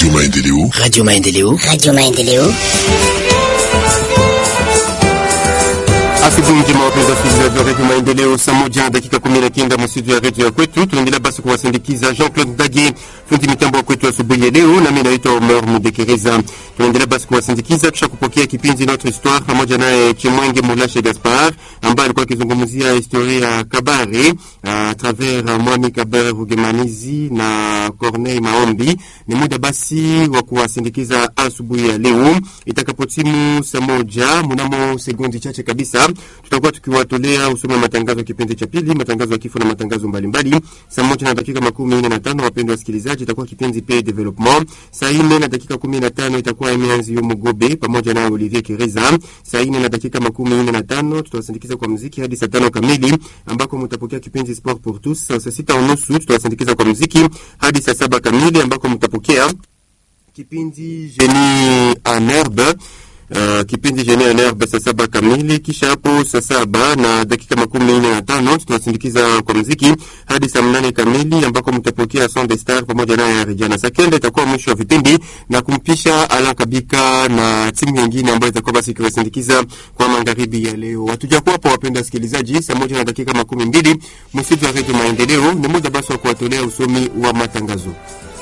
Radio Maendeleo. Radio Maendeleo. Radio Maendeleo. Asubuhi njema wapenzi wasikilizaji wa Radio Maendeleo, saa moja dakika 19 msitu ya radio ya kwetu. Tunaendelea basi kuwasindikiza Jean-Claude Ndage, fundi mitambo kwetu asubuhi ya leo, na mimi naitwa Omer Mudekereza. Tunaendelea basi kuwasindikiza kisha kupokea kipindi Notre Histoire pamoja naye Chimwenge Mulashe Gaspard ambaye alikuwa akizungumzia historia ya Kabare à travers Mwami Kabare Rugemanizi na Corneille Maombi. Ni muda basi wa kuwasindikiza asubuhi ya leo. Itakapotimu saa moja mnamo sekondi chache kabisa tutakuwa tukiwatolea usome matangazo kipindi cha pili, matangazo ya kifo na matangazo mbalimbali. Saa moja na dakika 45 wapendwa wasikilizaji, itakuwa kipindi P Development. Saa 4 na dakika 15 itakuwa Emianzi Mugobe pamoja na Olivier Kireza. Saa 4 na dakika 45 tutawasindikiza kwa muziki hadi saa 5 kamili ambako mtapokea kipindi Sport pour tous. Saa 6:30 tutawasindikiza kwa muziki hadi saa 7 kamili ambako mtapokea kipindi Génie en herbe. Kipindi Génie en herbe saa 7 kamili. Kisha hapo saa 7 na dakika 45 tutawasindikiza kwa muziki hadi saa 8 kamili ambako mtapokea Son de Star pamoja na Regina Sakende. Itakuwa mwisho wa vipindi na kumpisha Alain Kabika na timu nyingine ambayo itakuwa basi ikiwasindikiza kwa magharibi ya leo. Hatujakuwa hapo wapenda wasikilizaji, saa 1 na dakika 12 msitu wa Radio Maendeleo. Ni muda basi wa kuwatolea usomi wa matangazo.